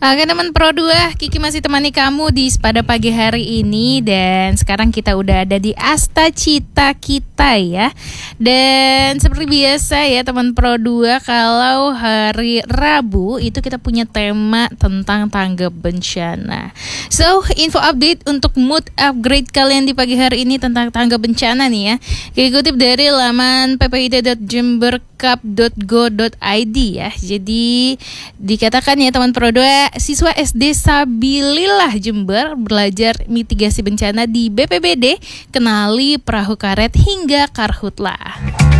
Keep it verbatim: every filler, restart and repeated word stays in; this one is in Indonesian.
Oke teman Pro dua, Kiki masih temani kamu di pada pagi hari ini. Dan sekarang kita udah ada di Asta Cita Kita ya. Dan seperti biasa ya teman Pro dua, kalau hari Rabu itu kita punya tema tentang tanggap bencana. So, info update untuk mood upgrade kalian di pagi hari ini tentang tanggap bencana nih ya. Kita kutip dari laman p p i d dot jembercup dot go dot i d ya. Jadi dikatakan ya teman Pro dua, siswa S D Sabilillah Jember belajar mitigasi bencana di B P B D, kenali perahu karet hingga karhutlah.